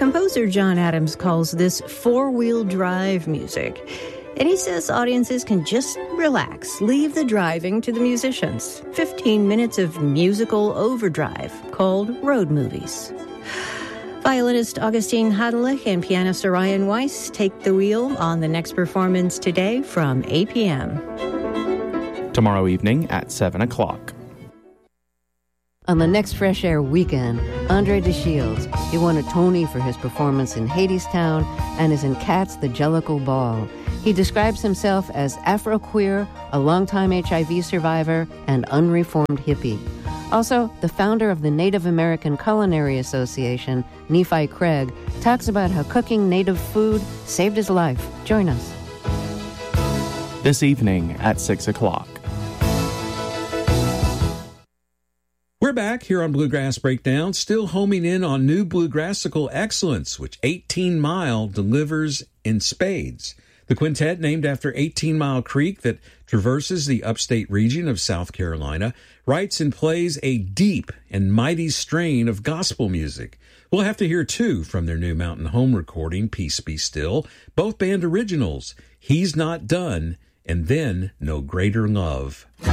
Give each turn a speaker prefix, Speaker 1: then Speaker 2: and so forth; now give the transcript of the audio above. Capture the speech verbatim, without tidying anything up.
Speaker 1: Composer John Adams calls this four-wheel drive music. And he says audiences can just relax, leave the driving to the musicians. fifteen minutes of musical overdrive called road movies. Violinist Augustine Hadelich and pianist Orion Weiss take the wheel on the next performance today from eight p.m.
Speaker 2: Tomorrow evening at seven o'clock.
Speaker 3: On the next Fresh Air weekend, Andre de Shields. He won a Tony for his performance in Hadestown and is in Cats the Jellicle Ball. He describes himself as Afro-queer, a longtime H I V survivor, and unreformed hippie. Also, the founder of the Native American Culinary Association, Nephi Craig, talks about how cooking native food saved his life. Join us.
Speaker 2: This evening at six o'clock.
Speaker 4: We're back here on Bluegrass Breakdown, still homing in on new bluegrassical excellence, which eighteen mile delivers in spades. The quintet, named after eighteen mile Creek that traverses the upstate region of South Carolina, writes and plays a deep and mighty strain of gospel music. We'll have to hear two from their new Mountain Home recording, Peace Be Still, both band originals, He's Not Done, and then No Greater Love.